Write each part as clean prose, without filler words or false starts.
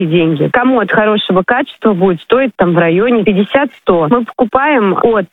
деньги. Кому от хорошего качества будет стоить в районе 50-100. Мы покупаем от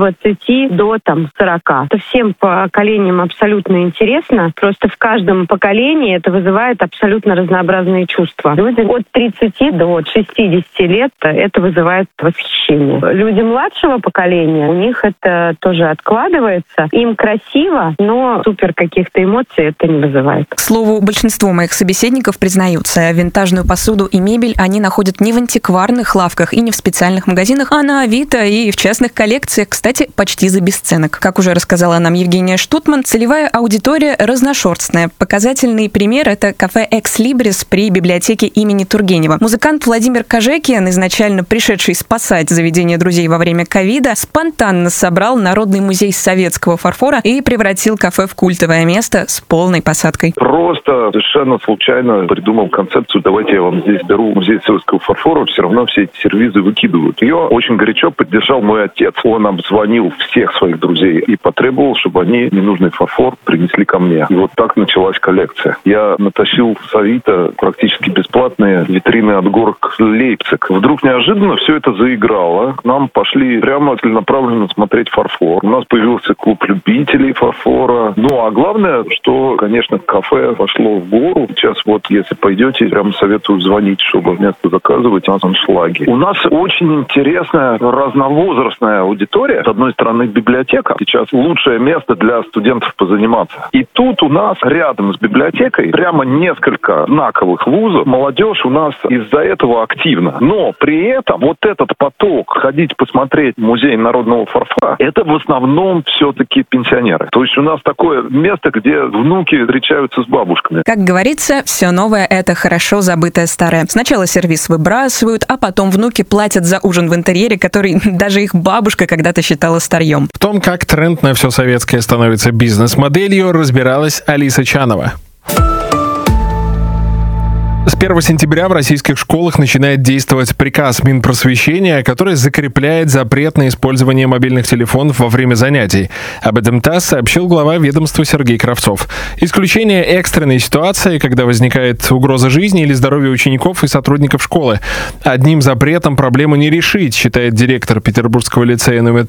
20 до 40. Это всем поколениям абсолютно интересно. Просто в каждом поколении это вызывает абсолютно разнообразные чувства. Люди от 30 до 60 лет это вызывает восхищение. Люди младшего поколения, у них это тоже откладывается. Им красиво, но супер каких-то эмоций это не вызывает. К слову, большинство моих собеседников признаются, винтажную посуду и мебель они находят не в антикварных лавках и не в специальных магазинах, а на Авито и в частных коллекциях, кстати, почти за бесценок. Как уже рассказала нам Евгения Штутман, целевая аудитория разношерстная. Показательный пример – это кафе «Экс Либрис» при библиотеке имени Тургенева. Музыкант Владимир Кожекин, изначально пришедший спасать заведение друзей во время ковида, спонтанно собрал Народный музей советского фарфора и превратил кафе в культовое место с полной посадкой. Просто совершенно случайно придумал концепцию: давайте я вам здесь беру музей советского фарфора, все равно все эти сервизы выкидывают. Ее очень горячо поддержал мой отец. Он обзвонил всех своих друзей и потребовал, чтобы они ненужный фарфор принесли ко мне. И вот так началась коллекция. Я натащил с Авито практически бесплатные витрины от горок Лейпциг. Вдруг неожиданно все это заиграло. К нам пошли прямо целенаправленно смотреть фарфор. У нас появился клуб любителей фарфора. Ну, а главное, что, конечно, кафе пошло в гору. Сейчас вот, если пойдете, прям советую звонить, чтобы место заказывать. У нас аншлаги. У нас очень интересная разновозрастная аудитория. С одной стороны, библиотека. Сейчас лучшее место для студентов позаниматься. И тут у нас рядом с библиотекой прямо несколько знаковых вузов. Молодежь у нас из-за этого активна. Но при этом вот этот поток ходить посмотреть музей народного фарфора, это в основном все-таки пенсионеры. То есть у нас такое место, где внуки встречаются с бабушками. Как говорится, все новое – это хорошо забытое старое. Сначала сервис выбрасывают, а потом внуки платят за ужин в интерьере, который даже их бабушка когда-то считала старьем. В том, как тренд на все советское становится бизнес-моделью, разбиралась Алиса Чанова. С 1 сентября в российских школах начинает действовать приказ Минпросвещения, который закрепляет запрет на использование мобильных телефонов во время занятий. Об этом ТАСС сообщил глава ведомства Сергей Кравцов. Исключение экстренной ситуации, когда возникает угроза жизни или здоровья учеников и сотрудников школы. Одним запретом проблему не решить, считает директор Петербургского лицея номер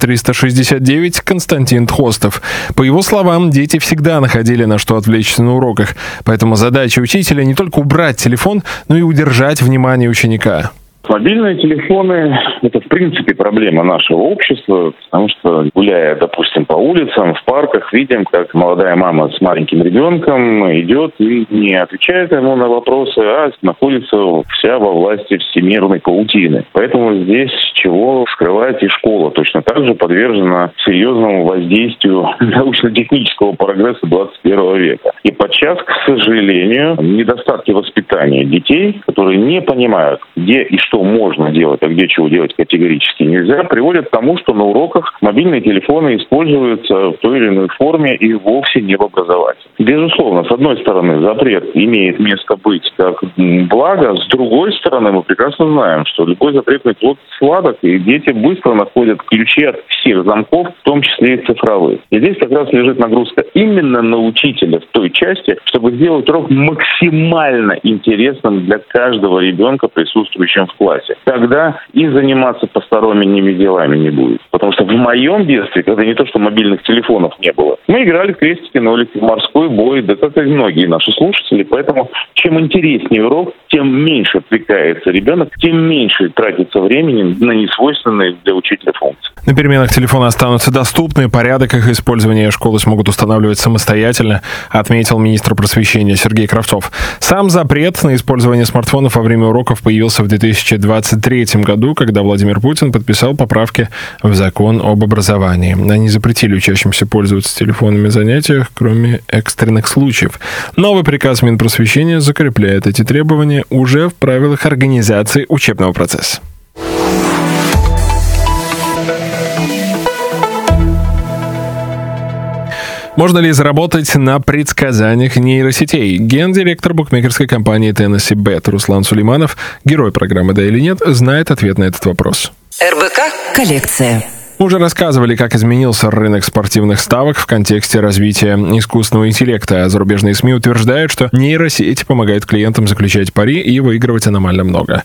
369 Константин Тхостов. По его словам, дети всегда находили на что отвлечься на уроках, поэтому задача учителя не только убрать телефон, но и удержать внимание ученика. Мобильные телефоны – это, в принципе, проблема нашего общества, потому что, гуляя, допустим, по улицам, в парках, видим, как молодая мама с маленьким ребенком идет и не отвечает ему на вопросы, а находится вся во власти всемирной паутины. Поэтому здесь чего скрывать, и школа точно так же подвержена серьезному воздействию научно-технического прогресса 21 века. И подчас, к сожалению, недостатки воспитания детей, которые не понимают, где и что можно делать, а где чего делать категорически нельзя, приводят к тому, что на уроках мобильные телефоны используются в той или иной форме и вовсе не в образовании. Безусловно, с одной стороны, запрет имеет место быть как благо, с другой стороны, мы прекрасно знаем, что любой запретный плод сладок, и дети быстро находят ключи от всех замков, в том числе и цифровых. И здесь как раз лежит нагрузка именно на учителя в той части, чтобы сделать урок максимально интересным для каждого ребенка, присутствующего в классе. Тогда и заниматься посторонними делами не будет. Потому что в моем детстве, когда не то что мобильных телефонов не было, мы играли в крестики-нолики, в морской бой, да как и многие наши слушатели. Поэтому чем интереснее урок, тем меньше отвлекается ребенок, тем меньше тратится времени на несвойственные для учителя функции. На переменах телефоны останутся доступны, порядок их использования школы смогут устанавливать самостоятельно, отметил министр просвещения Сергей Кравцов. Сам запрет на использование смартфонов во время уроков появился в 2023 году, когда Владимир Путин подписал поправки в закон об образовании. Они запретили учащимся пользоваться телефонами на занятиях, кроме экстренных случаев. Новый приказ Минпросвещения закрепляет эти требования уже в правилах организации учебного процесса. Можно ли заработать на предсказаниях нейросетей? Гендиректор букмекерской компании Tennessee Bet Руслан Сулейманов, герой программы «Да или нет», знает ответ на этот вопрос. РБК «Коллекция». Мы уже рассказывали, как изменился рынок спортивных ставок в контексте развития искусственного интеллекта. Зарубежные СМИ утверждают, что нейросети помогают клиентам заключать пари и выигрывать аномально много.